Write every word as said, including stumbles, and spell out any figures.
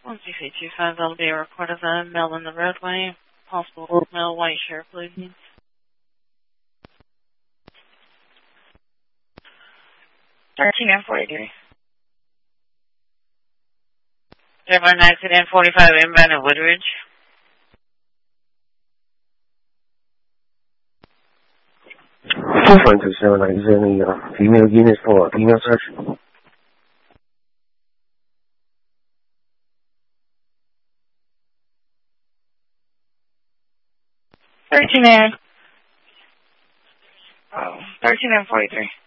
one two three two five, that'll be a report of a mail in the roadway. Possible mail, white shirt, blue jeans. thirteen and forty-three. There was an accident, forty-five inbound at Woodridge. four one two seven nine, is there any uh, female units for a female search? thirteen and, oh, thirteen and forty-three.